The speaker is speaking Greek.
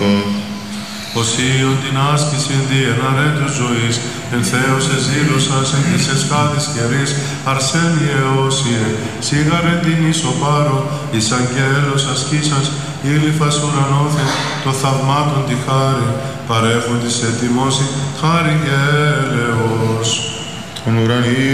θάνατον. Οσίων την άσκηση διεναρέτους ζωής, εν Θεός εζήλωσας, εν της εσχάτης καιρής, Αρσένιε Όσιε, σίγαρε την ισοπάρο, εις αγγέλος ασκήσας, ήλυφας ουρανόθε, το θαυμάτων τη χάρη, παρέχον της ετοιμώσει, χάρη και έλεος. Τον ουρανίο